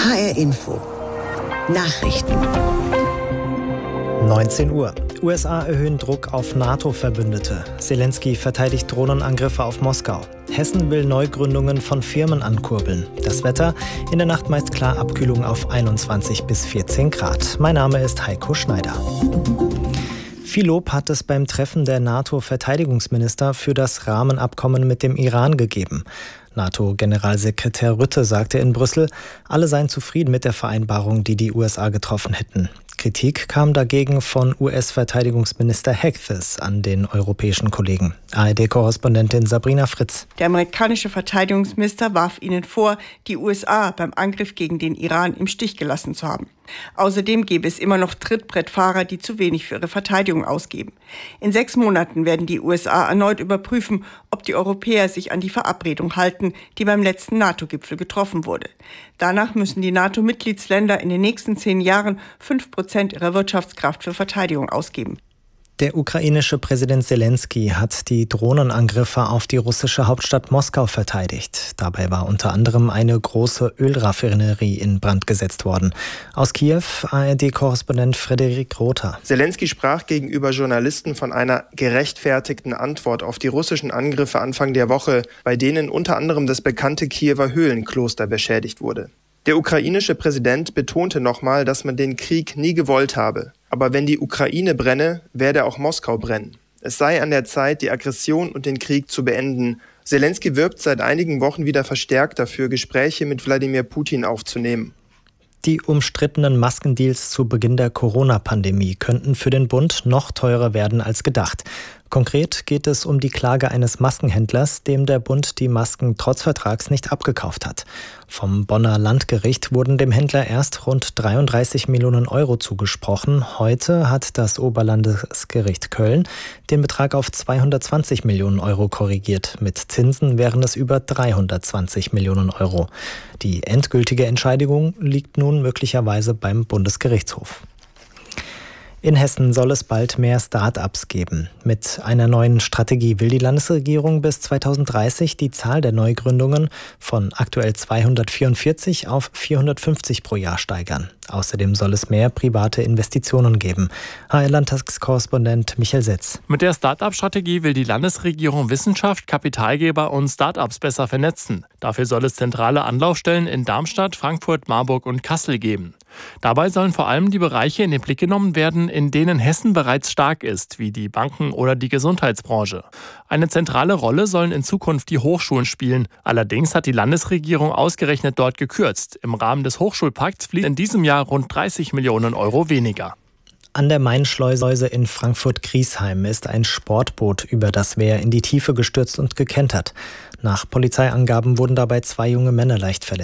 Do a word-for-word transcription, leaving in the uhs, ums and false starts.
H R Info. Nachrichten. neunzehn Uhr. U S A erhöhen Druck auf NATO-Verbündete. Zelensky verteidigt Drohnenangriffe auf Moskau. Hessen will Neugründungen von Firmen ankurbeln. Das Wetter, in der Nacht meist klar Abkühlung auf einundzwanzig bis vierzehn Grad. Mein Name ist Heiko Schneider. Viel Lob hat es beim Treffen der NATO-Verteidigungsminister für das Rahmenabkommen mit dem Iran gegeben. NATO-Generalsekretär Rutte sagte in Brüssel, alle seien zufrieden mit der Vereinbarung, die die U S A getroffen hätten. Kritik kam dagegen von U S-Verteidigungsminister Hegthes an den europäischen Kollegen. A R D-Korrespondentin Sabrina Fritz. Der amerikanische Verteidigungsminister warf ihnen vor, die U S A beim Angriff gegen den Iran im Stich gelassen zu haben. Außerdem gäbe es immer noch Trittbrettfahrer, die zu wenig für ihre Verteidigung ausgeben. In sechs Monaten werden die U S A erneut überprüfen, ob die Europäer sich an die Verabredung halten, die beim letzten NATO-Gipfel getroffen wurde. Danach müssen die NATO-Mitgliedsländer in den nächsten zehn Jahren fünf Prozent ihrer Wirtschaftskraft für Verteidigung ausgeben. Der ukrainische Präsident Zelensky hat die Drohnenangriffe auf die russische Hauptstadt Moskau verteidigt. Dabei war unter anderem eine große Ölraffinerie in Brand gesetzt worden. Aus Kiew A R D-Korrespondent Frederik Rother. Zelensky sprach gegenüber Journalisten von einer gerechtfertigten Antwort auf die russischen Angriffe Anfang der Woche, bei denen unter anderem das bekannte Kiewer Höhlenkloster beschädigt wurde. Der ukrainische Präsident betonte nochmal, dass man den Krieg nie gewollt habe. Aber wenn die Ukraine brenne, werde auch Moskau brennen. Es sei an der Zeit, die Aggression und den Krieg zu beenden. Zelensky wirbt seit einigen Wochen wieder verstärkt dafür, Gespräche mit Wladimir Putin aufzunehmen. Die umstrittenen Maskendeals zu Beginn der Corona-Pandemie könnten für den Bund noch teurer werden als gedacht. Konkret geht es um die Klage eines Maskenhändlers, dem der Bund die Masken trotz Vertrags nicht abgekauft hat. Vom Bonner Landgericht wurden dem Händler erst rund dreiunddreißig Millionen Euro zugesprochen. Heute hat das Oberlandesgericht Köln den Betrag auf zweihundertzwanzig Millionen Euro korrigiert. Mit Zinsen wären es über dreihundertzwanzig Millionen Euro. Die endgültige Entscheidung liegt nun möglicherweise beim Bundesgerichtshof. In Hessen soll es bald mehr Start-ups geben. Mit einer neuen Strategie will die Landesregierung bis zweitausenddreißig die Zahl der Neugründungen von aktuell zweihundertvierundvierzig auf vierhundertfünfzig pro Jahr steigern. Außerdem soll es mehr private Investitionen geben. H R-Landtagskorrespondent Michael Setz. Mit der Start-up-Strategie will die Landesregierung Wissenschaft, Kapitalgeber und Start-ups besser vernetzen. Dafür soll es zentrale Anlaufstellen in Darmstadt, Frankfurt, Marburg und Kassel geben. Dabei sollen vor allem die Bereiche in den Blick genommen werden, in denen Hessen bereits stark ist, wie die Banken- oder die Gesundheitsbranche. Eine zentrale Rolle sollen in Zukunft die Hochschulen spielen. Allerdings hat die Landesregierung ausgerechnet dort gekürzt. Im Rahmen des Hochschulpakts fließen in diesem Jahr rund dreißig Millionen Euro weniger. An der Mainschleuse in Frankfurt-Griesheim ist ein Sportboot über das Wehr in die Tiefe gestürzt und gekentert. Nach Polizeiangaben wurden dabei zwei junge Männer leicht verletzt.